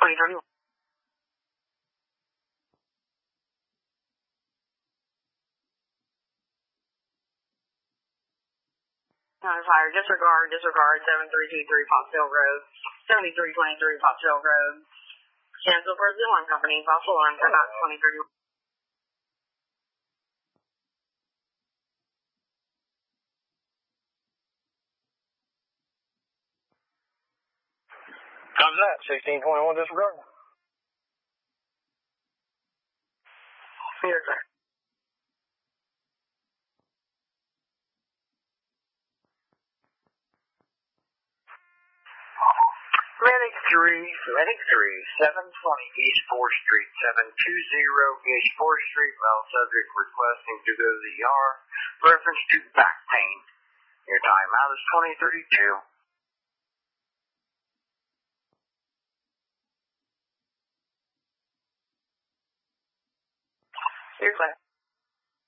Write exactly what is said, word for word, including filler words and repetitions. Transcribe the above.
twenty thirty-one. Fire, disregard, disregard, seven three two three Pottsville Road, seventy-three twenty-three Pottsville Road. Cancel for the one company, Buffalo Line for about twenty thirty-one. How's that? sixteen twenty-one disregard? Yes, sir. Medic three, Medic three, seven twenty East fourth Street, seven two zero East fourth Street, well, subject requesting to go to the E R, reference to back pain. Your timeout is twenty thirty-two. You're clear.